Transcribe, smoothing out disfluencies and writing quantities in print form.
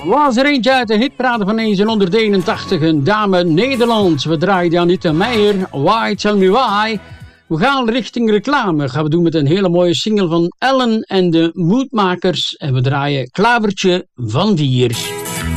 Was er eentje uit de hitparade van 1981, een dame Nederlands. We draaien Anita Meijer, Why Tell Me Why. We gaan richting reclame. Gaan we doen met een hele mooie single van Ellen en de Moedmakers. En we draaien Klavertje van Diers.